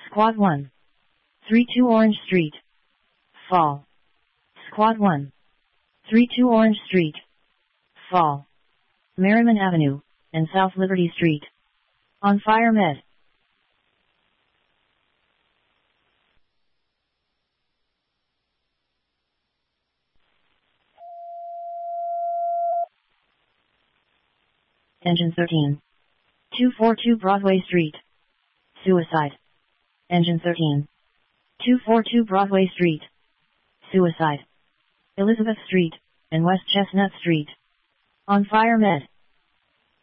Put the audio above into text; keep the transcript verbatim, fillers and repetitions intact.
Squad one. three two Orange Street. Fall. Squad one. three two Orange Street. Fall. Merriman Avenue, and South Liberty Street. On fire med. Engine thirteen. two forty-two Broadway Street. Suicide. Engine thirteen. two forty-two Broadway Street. Suicide. Elizabeth Street, and West Chestnut Street. On fire med.